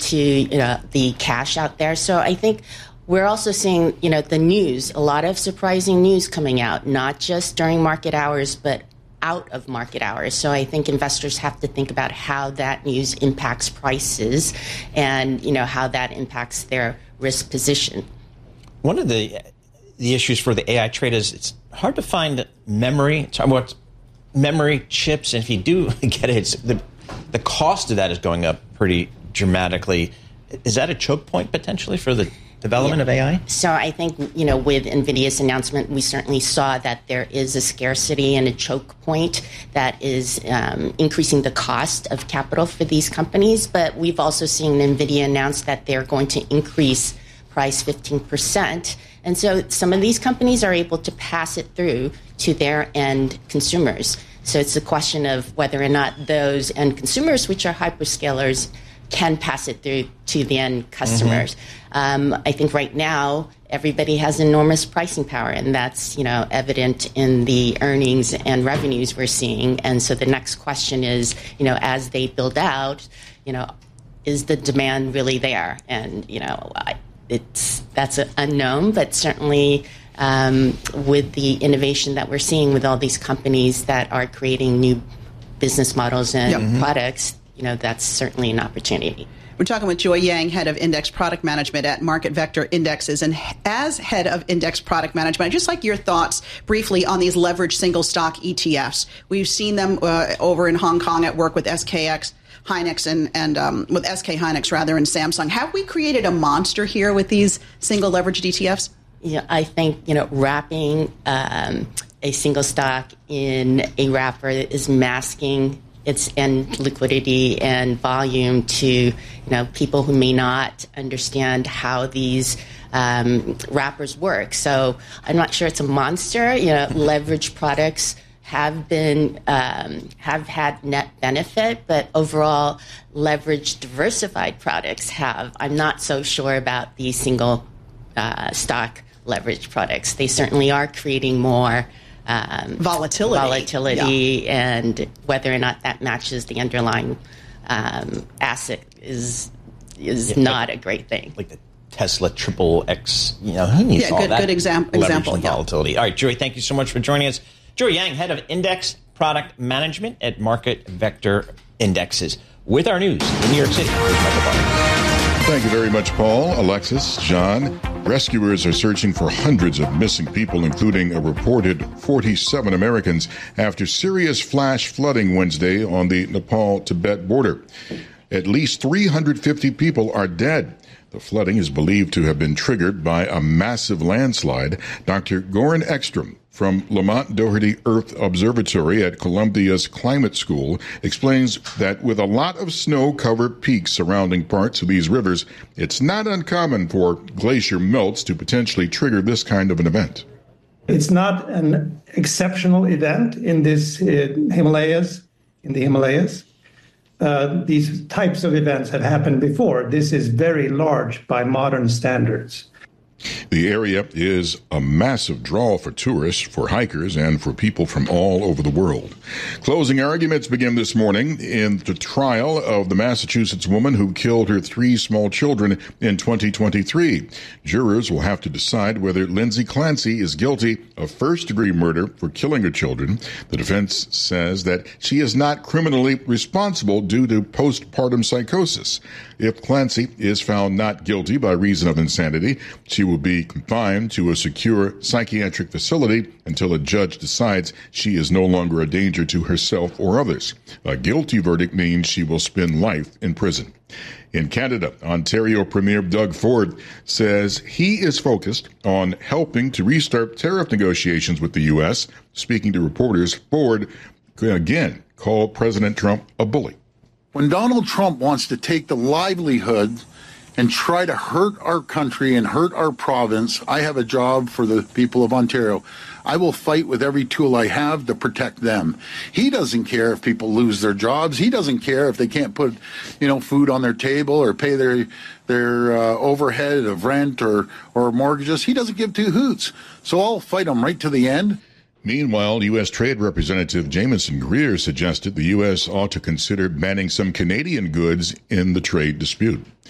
to the cash out there. So I think we're also seeing, the news, a lot of surprising news coming out, not just during market hours, but out of market hours. So I think investors have to think about how that news impacts prices and, how that impacts their risk position. One of the issues for the AI trade is it's hard to find memory. It's about memory chips. And if you do get it, the cost of that is going up pretty dramatically. Is that a choke point potentially for the development of AI? So I think, with NVIDIA's announcement, we certainly saw that there is a scarcity and a choke point that is increasing the cost of capital for these companies. But we've also seen NVIDIA announce that they're going to increase price 15%. And so some of these companies are able to pass it through to their end consumers. So it's a question of whether or not those end consumers, which are hyperscalers, can pass it through to the end customers. I think right now everybody has enormous pricing power, and that's evident in the earnings and revenues we're seeing. And so the next question is, as they build out, is the demand really there? And that's an unknown, but certainly with the innovation that we're seeing with all these companies that are creating new business models and products, that's certainly an opportunity. We're talking with Joy Yang, head of index product management at Market Vector Indexes. And as head of index product management, I'd just like your thoughts briefly on these leveraged single stock ETFs. We've seen them over in Hong Kong at work with SKX Hynix and with SK Hynix rather and Samsung. Have we created a monster here with these single leveraged ETFs? Yeah, I think, wrapping a single stock in a wrapper is masking its end liquidity and volume to, people who may not understand how these wrappers work. So I'm not sure it's a monster. Leverage products have had net benefit, but overall leverage diversified products have. I'm not so sure about the single stock leverage products. They certainly are creating more volatility, and whether or not that matches the underlying asset is not a great thing. Like the Tesla triple X, good example. Volatility. All right, Joy, thank you so much for joining us. Joy Yang, head of index product management at Market Vector Indexes, with our news in New York City. Here's Michael Barr. Thank you very much, Paul, Alexis, John. Rescuers are searching for hundreds of missing people, including a reported 47 Americans, after serious flash flooding Wednesday on the Nepal-Tibet border. At least 350 people are dead. The flooding is believed to have been triggered by a massive landslide. Dr. Goran Ekstrom from Lamont Doherty Earth Observatory at Columbia's Climate School explains that with a lot of snow-covered peaks surrounding parts of these rivers, it's not uncommon for glacier melts to potentially trigger this kind of an event. It's not an exceptional event in the Himalayas. These types of events have happened before. This is very large by modern standards. The area is a massive draw for tourists, for hikers, and for people from all over the world. Closing arguments begin this morning in the trial of the Massachusetts woman who killed her 3 small children in 2023. Jurors will have to decide whether Lindsay Clancy is guilty of first-degree murder for killing her children. The defense says that she is not criminally responsible due to postpartum psychosis. If Clancy is found not guilty by reason of insanity, she will be confined to a secure psychiatric facility until a judge decides she is no longer a danger to herself or others. A guilty verdict means she will spend life in prison. In Canada, Ontario Premier Doug Ford says he is focused on helping to restart tariff negotiations with the U.S. Speaking to reporters, Ford again called President Trump a bully. When Donald Trump wants to take the livelihood and try to hurt our country and hurt our province, I have a job for the people of Ontario. I will fight with every tool I have to protect them. He doesn't care if people lose their jobs. He doesn't care if they can't put, food on their table or pay their overhead of rent or mortgages. He doesn't give 2 hoots. So I'll fight him right to the end. Meanwhile, U.S. Trade Representative Jamieson Greer suggested the U.S. ought to consider banning some Canadian goods in the trade dispute.